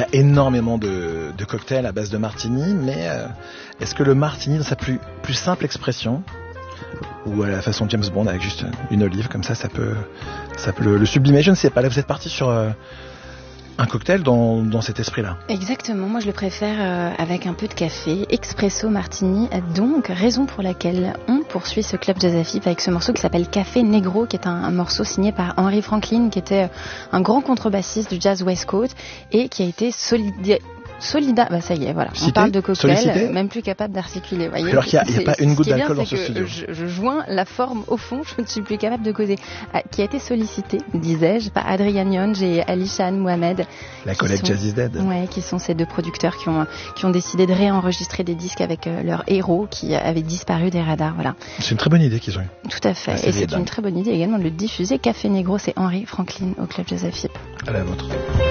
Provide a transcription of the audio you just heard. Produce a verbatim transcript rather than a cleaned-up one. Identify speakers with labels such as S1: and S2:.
S1: a énormément de, de cocktails à base de martini, mais euh, est-ce que le martini, dans sa plus, plus simple expression, ou à la façon James Bond avec juste une olive comme ça, ça peut, ça peut le, le sublimer? Je ne sais pas. Là, vous êtes parti sur euh, un cocktail dans, dans cet esprit-là.
S2: Exactement. Moi, je le préfère euh, avec un peu de café, espresso martini. Donc, raison pour laquelle on poursuit ce club Jazz F I P avec ce morceau qui s'appelle Café Negro, qui est un, un morceau signé par Henry Franklin, qui était un grand contrebassiste du jazz West Coast et qui a été solide. Solida, bah ça y est, voilà.
S1: Cité,
S2: on parle de cocktail,
S1: sollicité.
S2: Même plus capable d'articuler. Voyez,
S1: alors qu'il n'y a, a pas une goutte d'alcool
S2: bien,
S1: dans ce studio.
S2: Je, je joins la forme au fond, je ne suis plus capable de causer. Ah, qui a été sollicité, disais-je, par Adrian Young et Ali Shahan Mohamed.
S1: La collègue Jazz is Dead.
S2: Ouais, qui sont ces deux producteurs qui ont, qui ont décidé de réenregistrer des disques avec euh, leurs héros qui avaient disparu des radars, voilà.
S1: C'est une très bonne idée qu'ils ont eue.
S2: Tout à fait. Ah, et c'est une très bonne idée également de le diffuser. Café Negro, c'est Henry Franklin au club Jazz F I P.
S1: À la vôtre.